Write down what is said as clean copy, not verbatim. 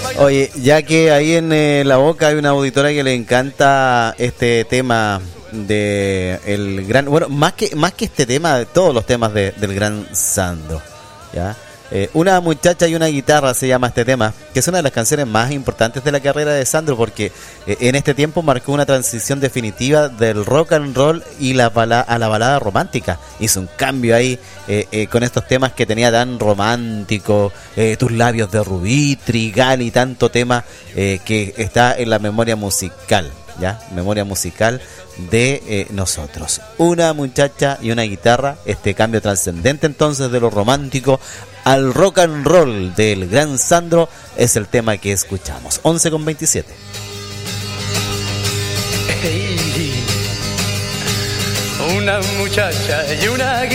Oye, ya que ahí en La Boca hay una auditora que le encanta este tema de el gran, bueno, más que este tema, todos los temas del gran Sandro, ¿ya? Una muchacha y una guitarra se llama este tema, que es una de las canciones más importantes de la carrera de Sandro, porque en este tiempo marcó una transición definitiva del rock and roll y a la balada romántica. Hizo un cambio ahí con estos temas que tenía tan romántico, Tus labios de rubí, Trigal y tanto tema que está en la memoria musical, ¿ya? Memoria musical de nosotros. Una muchacha y una guitarra, este cambio trascendente entonces de lo romántico al rock and roll del gran Sandro es el tema que escuchamos. 11:27. Hey, una muchacha y una